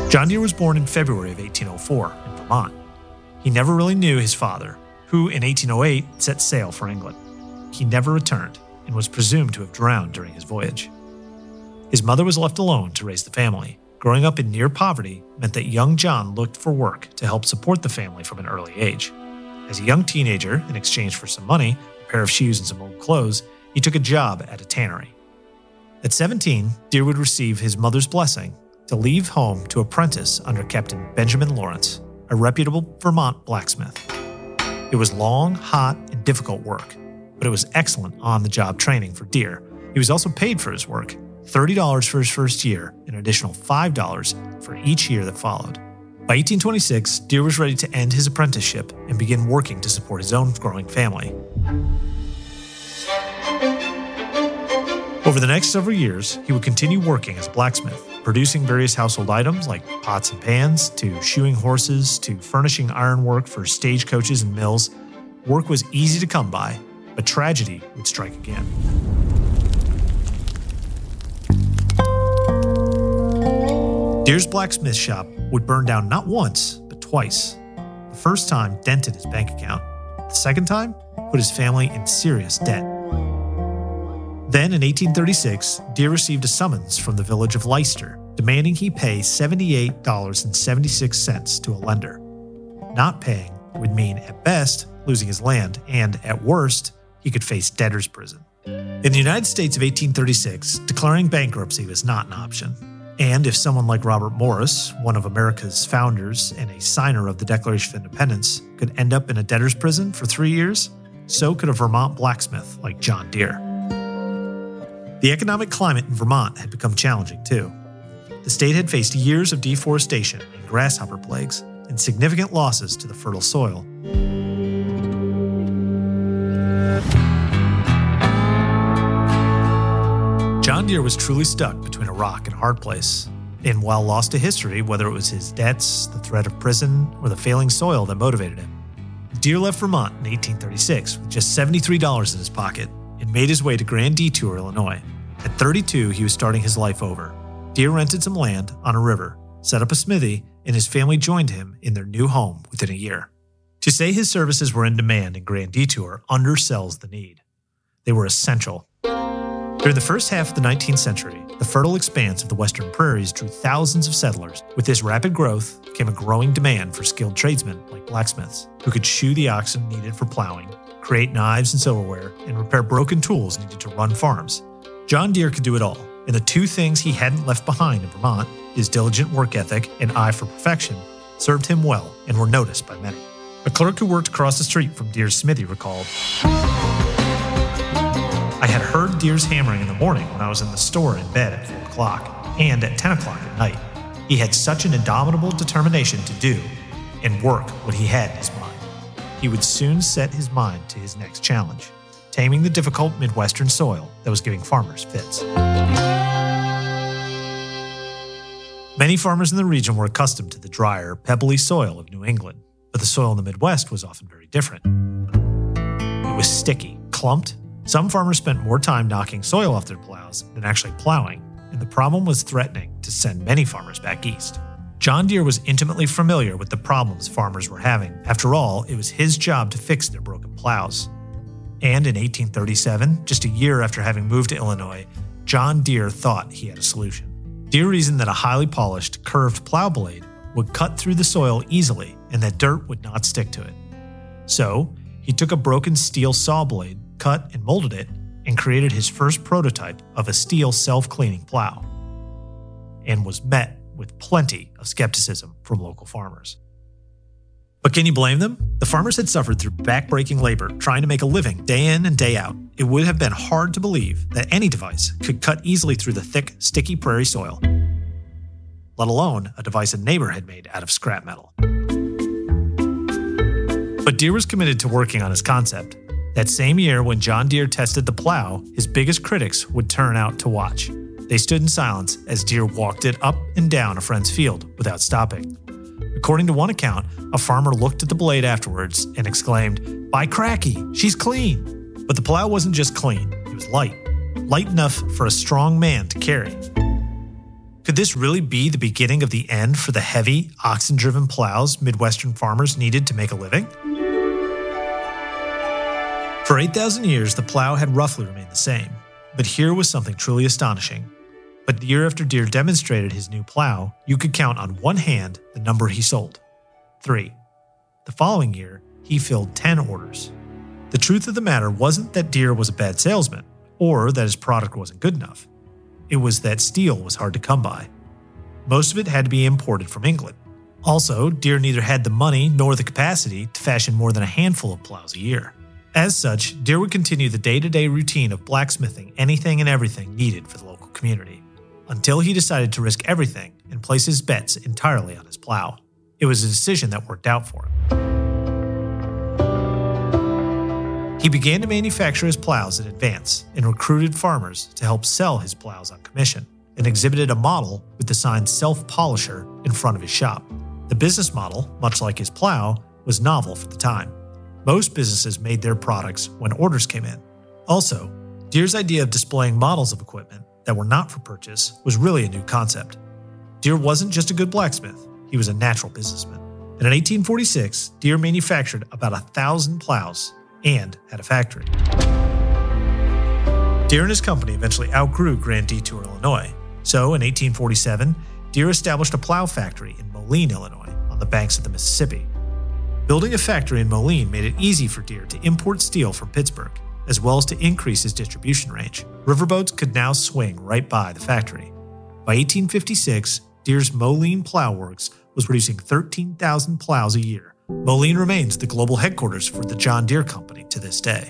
John Deere was born in February of 1804 in Vermont. He never really knew his father, who in 1808 set sail for England. He never returned and was presumed to have drowned during his voyage. His mother was left alone to raise the family. Growing up in near poverty meant that young John looked for work to help support the family from an early age. As a young teenager, in exchange for some money, a pair of shoes and some old clothes, he took a job at a tannery. At 17, Deere would receive his mother's blessing to leave home to apprentice under Captain Benjamin Lawrence, a reputable Vermont blacksmith. It was long, hot, and difficult work, but it was excellent on-the-job training for Deere. He was also paid for his work, $30 for his first year, and an additional $5 for each year that followed. By 1826, Deere was ready to end his apprenticeship and begin working to support his own growing family. Over the next several years, he would continue working as a blacksmith, producing various household items like pots and pans, to shoeing horses, to furnishing ironwork for stagecoaches and mills. Work was easy to come by, but tragedy would strike again. Deere's blacksmith shop would burn down not once, but twice. The first time dented his bank account. The second time put his family in serious debt. Then in 1836, Deere received a summons from the village of Leicester, demanding he pay $78.76 to a lender. Not paying would mean, at best, losing his land, and at worst, he could face debtor's prison. In the United States of 1836, declaring bankruptcy was not an option. And if someone like Robert Morris, one of America's founders and a signer of the Declaration of Independence, could end up in a debtor's prison for 3 years, so could a Vermont blacksmith like John Deere. The economic climate in Vermont had become challenging, too. The state had faced years of deforestation and grasshopper plagues and significant losses to the fertile soil. John Deere was truly stuck between a rock and a hard place. And while lost to history, whether it was his debts, the threat of prison, or the failing soil that motivated him, Deere left Vermont in 1836 with just $73 in his pocket and made his way to Grand Detour, Illinois. At 32, he was starting his life over. Deere rented some land on a river, set up a smithy, and his family joined him in their new home within a year. To say his services were in demand in Grand Detour undersells the need. They were essential. During the first half of the 19th century, the fertile expanse of the western prairies drew thousands of settlers. With this rapid growth came a growing demand for skilled tradesmen like blacksmiths, who could shoe the oxen needed for plowing, create knives and silverware, and repair broken tools needed to run farms. John Deere could do it all, and the two things he hadn't left behind in Vermont, his diligent work ethic and eye for perfection, served him well and were noticed by many. A clerk who worked across the street from Deere's smithy recalled, "I had heard Deere's hammering in the morning when I was in the store in bed at 4 o'clock, and at 10 o'clock at night. He had such an indomitable determination to do and work what he had in his mind. He would soon set his mind to his next challenge, taming the difficult Midwestern soil that was giving farmers fits." Many farmers in the region were accustomed to the drier, pebbly soil of New England, but the soil in the Midwest was often very different. It was sticky, clumped. Some farmers spent more time knocking soil off their plows than actually plowing, and the problem was threatening to send many farmers back east. John Deere was intimately familiar with the problems farmers were having. After all, it was his job to fix their broken plows. And in 1837, just a year after having moved to Illinois, John Deere thought he had a solution. Deere reasoned that a highly polished, curved plow blade would cut through the soil easily and that dirt would not stick to it. So, he took a broken steel saw blade, cut and molded it, and created his first prototype of a steel self-cleaning plow, and was met with plenty of skepticism from local farmers. But can you blame them? The farmers had suffered through back-breaking labor trying to make a living day in and day out. It would have been hard to believe that any device could cut easily through the thick, sticky prairie soil, let alone a device a neighbor had made out of scrap metal. But Deere was committed to working on his concept. That same year, when John Deere tested the plow, his biggest critics would turn out to watch. They stood in silence as Deere walked it up and down a friend's field without stopping. According to one account, a farmer looked at the blade afterwards and exclaimed, "By cracky, she's clean!" But the plow wasn't just clean, it was light enough for a strong man to carry. Could this really be the beginning of the end for the heavy, oxen-driven plows Midwestern farmers needed to make a living? For 8,000 years, the plow had roughly remained the same, but here was something truly astonishing. But year after Deere demonstrated his new plow, you could count on one hand the number he sold: 3. The following year, he filled 10 orders. The truth of the matter wasn't that Deere was a bad salesman, or that his product wasn't good enough. It was that steel was hard to come by. Most of it had to be imported from England. Also, Deere neither had the money nor the capacity to fashion more than a handful of plows a year. As such, Deere would continue the day-to-day routine of blacksmithing anything and everything needed for the local community, until he decided to risk everything and place his bets entirely on his plow. It was a decision that worked out for him. He began to manufacture his plows in advance and recruited farmers to help sell his plows on commission, and exhibited a model with the sign Self-Polisher in front of his shop. The business model, much like his plow, was novel for the time. Most businesses made their products when orders came in. Also, Deere's idea of displaying models of equipment that were not for purchase was really a new concept. Deere wasn't just a good blacksmith, he was a natural businessman. And in 1846, Deere manufactured about 1,000 plows and had a factory. Deere and his company eventually outgrew Grand Detour, Illinois. So in 1847, Deere established a plow factory in Moline, Illinois, on the banks of the Mississippi. Building a factory in Moline made it easy for Deere to import steel from Pittsburgh, as well as to increase his distribution range. Riverboats could now swing right by the factory. By 1856, Deere's Moline Plow Works was producing 13,000 plows a year. Moline remains the global headquarters for the John Deere Company to this day.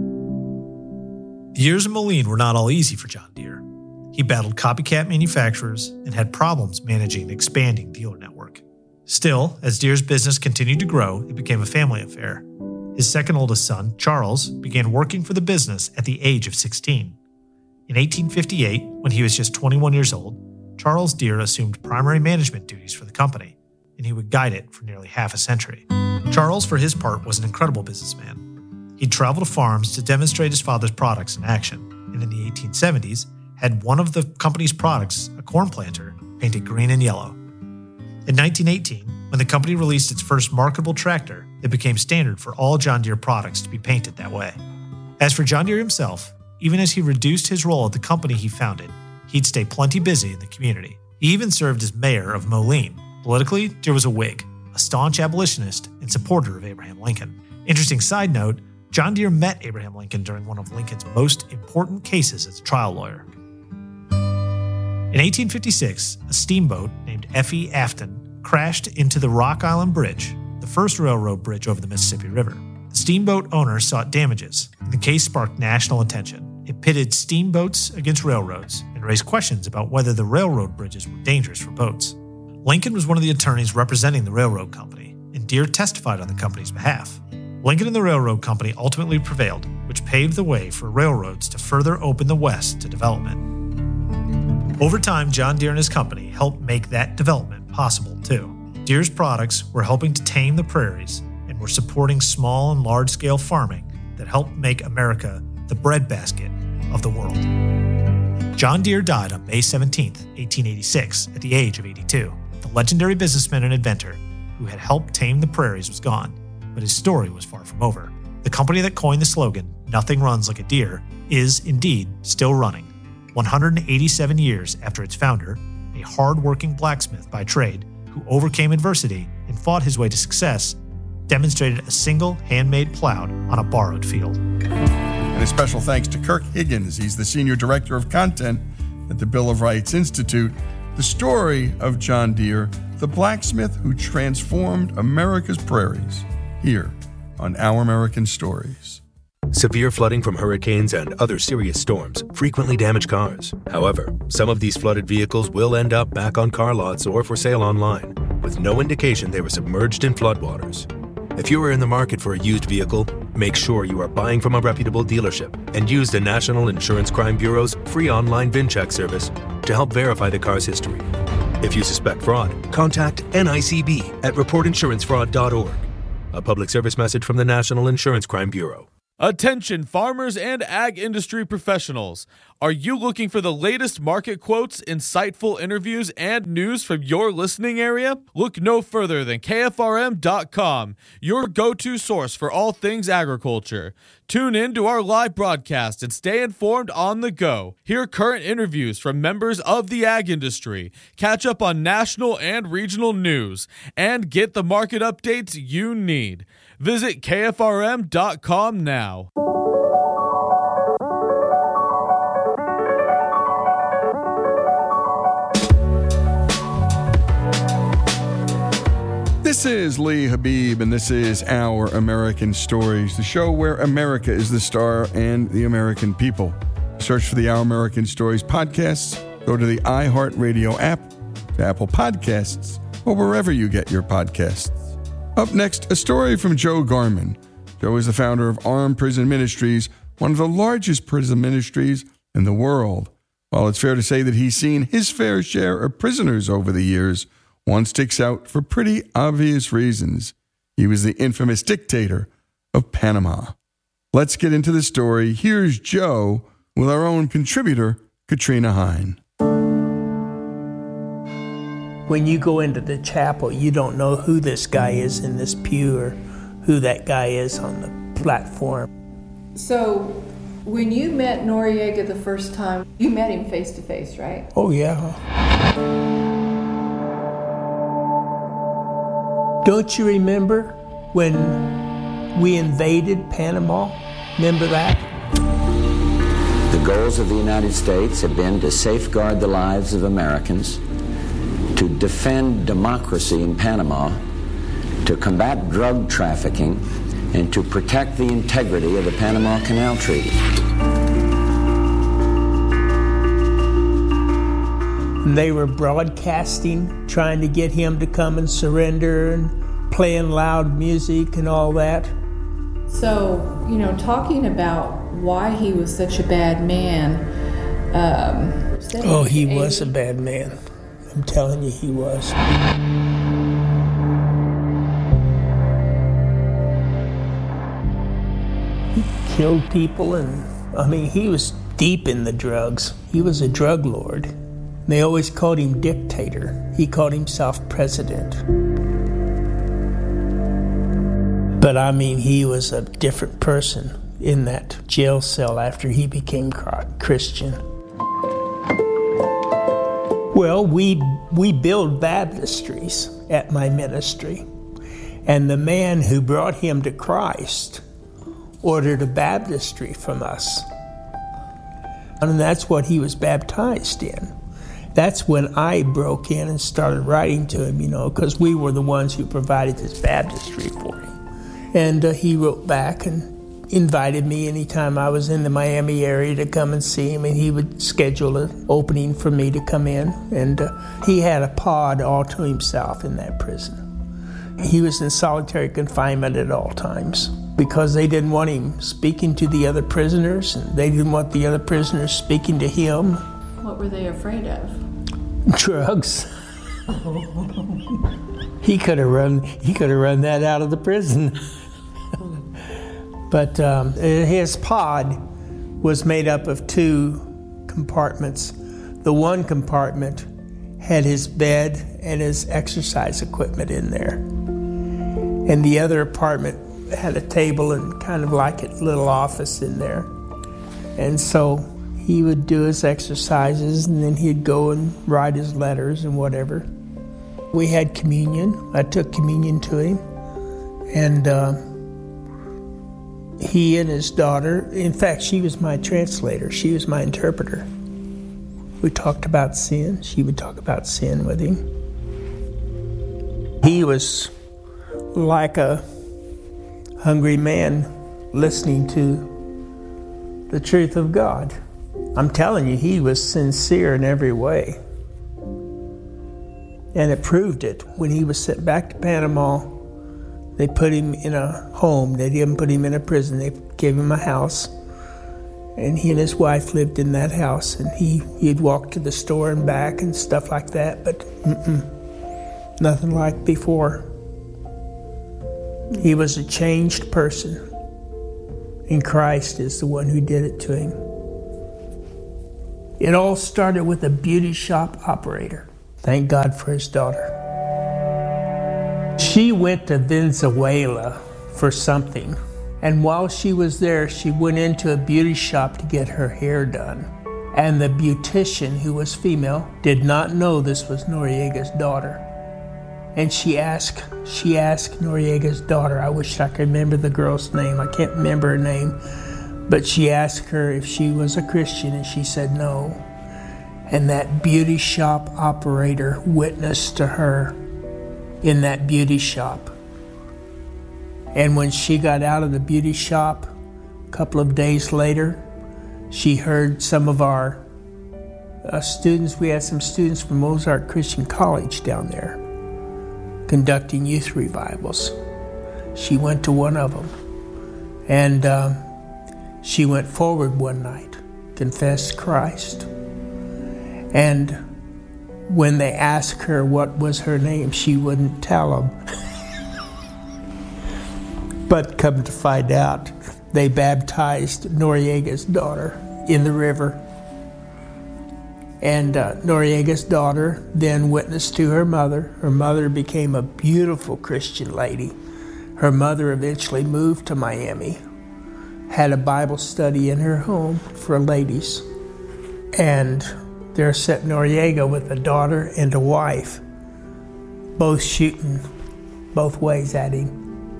The years in Moline were not all easy for John Deere. He battled copycat manufacturers and had problems managing an expanding dealer network. Still, as Deere's business continued to grow, it became a family affair. His second oldest son, Charles, began working for the business at the age of 16. In 1858, when he was just 21 years old, Charles Deere assumed primary management duties for the company, and he would guide it for nearly half a century. Charles, for his part, was an incredible businessman. He'd travel to farms to demonstrate his father's products in action, and in the 1870s, had one of the company's products, a corn planter, painted green and yellow. In 1918, when the company released its first marketable tractor, it became standard for all John Deere products to be painted that way. As for John Deere himself, even as he reduced his role at the company he founded, he'd stay plenty busy in the community. He even served as mayor of Moline. Politically, Deere was a Whig, a staunch abolitionist and supporter of Abraham Lincoln. Interesting side note, John Deere met Abraham Lincoln during one of Lincoln's most important cases as a trial lawyer. In 1856, a steamboat named F.E. Afton crashed into the Rock Island Bridge, the first railroad bridge over the Mississippi River. The steamboat owner sought damages, and the case sparked national attention. It pitted steamboats against railroads and raised questions about whether the railroad bridges were dangerous for boats. Lincoln was one of the attorneys representing the railroad company, and Deere testified on the company's behalf. Lincoln and the railroad company ultimately prevailed, which paved the way for railroads to further open the West to development. Over time, John Deere and his company helped make that development possible, too. Deere's products were helping to tame the prairies and were supporting small and large-scale farming that helped make America the breadbasket of the world. John Deere died on May 17, 1886, at the age of 82. The legendary businessman and inventor who had helped tame the prairies was gone, but his story was far from over. The company that coined the slogan, "Nothing runs like a Deere," is indeed still running. 187 years after its founder, a hard-working blacksmith by trade who overcame adversity and fought his way to success, demonstrated a single handmade plow on a borrowed field. And a special thanks to Kirk Higgins. He's the Senior Director of Content at the Bill of Rights Institute. The story of John Deere, the blacksmith who transformed America's prairies, here on Our American Stories. Severe flooding from hurricanes and other serious storms frequently damage cars. However, some of these flooded vehicles will end up back on car lots or for sale online, with no indication they were submerged in floodwaters. If you are in the market for a used vehicle, make sure you are buying from a reputable dealership and use the National Insurance Crime Bureau's free online VIN check service to help verify the car's history. If you suspect fraud, contact NICB at reportinsurancefraud.org. A public service message from the National Insurance Crime Bureau. Attention farmers and ag industry professionals. Are you looking for the latest market quotes, insightful interviews, and news from your listening area? Look no further than KFRM.com, your go-to source for all things agriculture. Tune in to our live broadcast and stay informed on the go. Hear current interviews from members of the ag industry, catch up on national and regional news, and get the market updates you need. Visit KFRM.com now. This is Lee Habib, and this is Our American Stories, the show where America is the star and the American people. Search for the Our American Stories podcasts, go to the iHeartRadio app, to Apple Podcasts, or wherever you get your podcasts. Up next, a story from Joe Garman. Joe is the founder of Arm Prison Ministries, one of the largest prison ministries in the world. While it's fair to say that he's seen his fair share of prisoners over the years, one sticks out for pretty obvious reasons. He was the infamous dictator of Panama. Let's get into the story. Here's Joe with our own contributor, Katrina Hine. When you go into the chapel, you don't know who this guy is in this pew or who that guy is on the platform. So, when you met Noriega the first time, you met him face to face, right? Oh, yeah. Don't you remember when we invaded Panama? Remember that? The goals of the United States have been to safeguard the lives of Americans, to defend democracy in Panama, to combat drug trafficking, and to protect the integrity of the Panama Canal Treaty. They were broadcasting, trying to get him to come and surrender and playing loud music and all that. So, talking about why he was such a bad man. He was a bad man. I'm telling you, he was. He killed people, and he was deep in the drugs. He was a drug lord. They always called him dictator. He called himself president. But he was a different person in that jail cell after he became Christian. Well, we build baptistries at my ministry. And the man who brought him to Christ ordered a baptistry from us. And that's what he was baptized in. That's when I broke in and started writing to him, because we were the ones who provided this baptistry for him. And he wrote back and invited me anytime I was in the Miami area to come and see him, and he would schedule an opening for me to come in. And he had a pod all to himself in that prison. He was in solitary confinement at all times because they didn't want him speaking to the other prisoners, and they didn't want the other prisoners speaking to him. What were they afraid of? Drugs. He could have run that out of the prison. But his pod was made up of two compartments. The one compartment had his bed and his exercise equipment in there. And the other apartment had a table and kind of like a little office in there. And so he would do his exercises, and then he'd go and write his letters and whatever. We had communion. I took communion to him. And he and his daughter, in fact, she was my translator. She was my interpreter. We talked about sin. She would talk about sin with him. He was like a hungry man listening to the truth of God. I'm telling you, he was sincere in every way. And it proved it. When he was sent back to Panama, they put him in a home. They didn't put him in a prison. They gave him a house. And he and his wife lived in that house. And he'd walk to the store and back and stuff like that. But nothing like before. He was a changed person. And Christ is the one who did it to him. It all started with a beauty shop operator. Thank God for his daughter. She went to Venezuela for something. And while she was there, she went into a beauty shop to get her hair done. And the beautician, who was female, did not know this was Noriega's daughter. And she asked Noriega's daughter, I wish I could remember the girl's name, I can't remember her name, but she asked her if she was a Christian, and she said no. And that beauty shop operator witnessed to her in that beauty shop. And when she got out of the beauty shop, a couple of days later, she heard some of our students, we had some students from Ozark Christian College down there conducting youth revivals. She went to one of them, and she went forward one night, confessed Christ. And when they asked her what was her name, she wouldn't tell them. But come to find out, they baptized Noriega's daughter in the river. And Noriega's daughter then witnessed to her mother. Her mother became a beautiful Christian lady. Her mother eventually moved to Miami, had a Bible study in her home for ladies. And there sat Noriega with a daughter and a wife, both shooting both ways at him.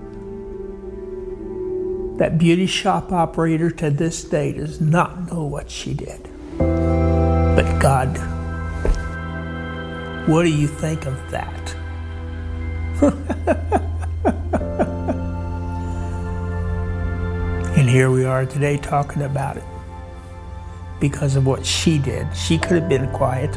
That beauty shop operator to this day does not know what she did. But God, what do you think of that? And here we are today talking about it because of what she did. She could have been quiet.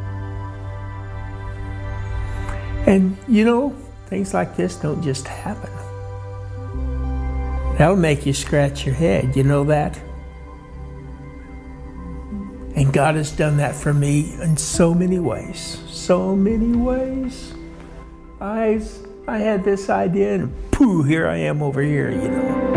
And you know, things like this don't just happen. That'll make you scratch your head, you know that? And God has done that for me in so many ways. So many ways. I had this idea and pooh, here I am over here, you know.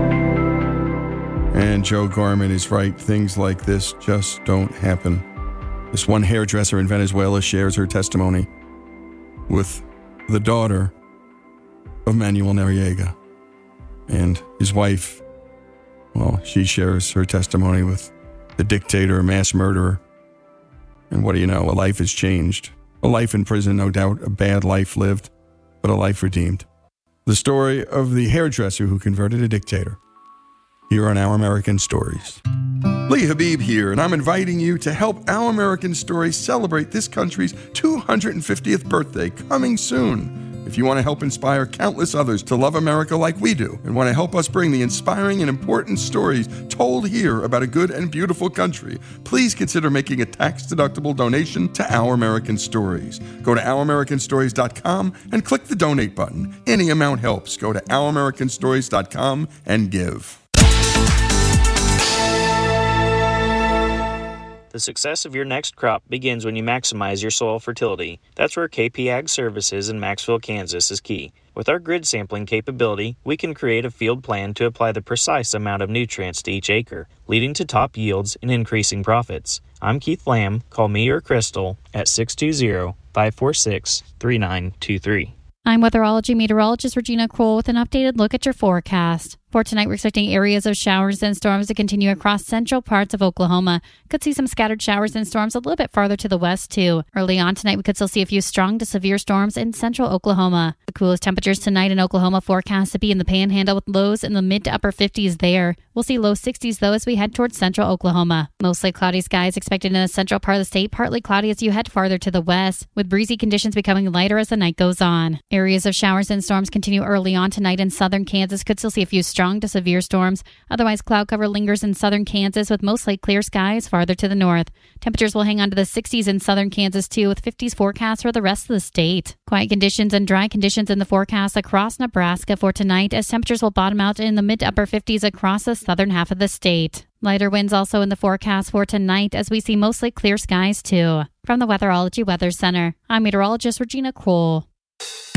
And Joe Gorman is right. Things like this just don't happen. This one hairdresser in Venezuela shares her testimony with the daughter of Manuel Noriega. And his wife, well, she shares her testimony with the dictator, mass murderer. And what do you know? A life has changed. A life in prison, no doubt, a bad life lived, but a life redeemed. The story of the hairdresser who converted a dictator. Here on Our American Stories. Lee Habib here, and I'm inviting you to help Our American Stories celebrate this country's 250th birthday coming soon. If you want to help inspire countless others to love America like we do, and want to help us bring the inspiring and important stories told here about a good and beautiful country, please consider making a tax-deductible donation to Our American Stories. Go to OurAmericanStories.com and click the donate button. Any amount helps. Go to OurAmericanStories.com and give. The success of your next crop begins when you maximize your soil fertility. That's where KP Ag Services in Maxville, Kansas is key. With our grid sampling capability, we can create a field plan to apply the precise amount of nutrients to each acre, leading to top yields and increasing profits. I'm Keith Lamb. Call me or Crystal at 620-546-3923. I'm weatherology meteorologist Regina Kroll with an updated look at your forecast. For tonight, we're expecting areas of showers and storms to continue across central parts of Oklahoma. Could see some scattered showers and storms a little bit farther to the west, too. Early on tonight, we could still see a few strong to severe storms in central Oklahoma. The coolest temperatures tonight in Oklahoma forecast to be in the Panhandle with lows in the mid to upper 50s there. We'll see low 60s, though, as we head towards central Oklahoma. Mostly cloudy skies expected in the central part of the state, partly cloudy as you head farther to the west, with breezy conditions becoming lighter as the night goes on. Areas of showers and storms continue early on tonight in southern Kansas. Could still see a few strong to severe storms. Otherwise, cloud cover lingers in southern Kansas with mostly clear skies farther to the north. Temperatures will hang on to the 60s in southern Kansas, too, with 50s forecast for the rest of the state. Quiet conditions and dry conditions in the forecast across Nebraska for tonight, as temperatures will bottom out in the mid to upper 50s across the southern half of the state. Lighter winds also in the forecast for tonight, as we see mostly clear skies, too. From the Weatherology Weather Center, I'm meteorologist Regina Kroll.